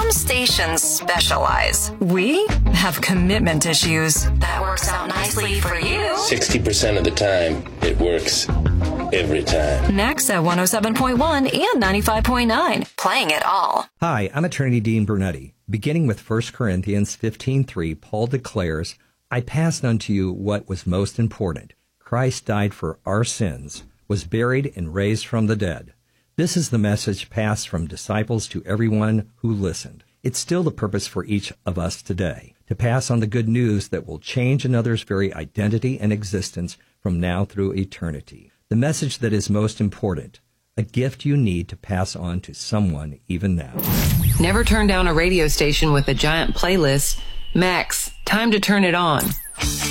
Some stations specialize. We have commitment issues. That works out nicely for you. 60% of the time, it works every time. Next at 107.1 and 95.9. Playing it all. Hi, I'm Attorney Dean Bernetti. Beginning with 1 Corinthians 15:3, Paul declares, I passed unto you what was most important. Christ died for our sins, was buried, and raised from the dead. This is the message passed from disciples to everyone who listened. It's still the purpose for each of us today, to pass on the good news that will change another's very identity and existence from now through eternity. The message that is most important, a gift you need to pass on to someone even now. Never turn down a radio station with a giant playlist. Max, time to turn it on.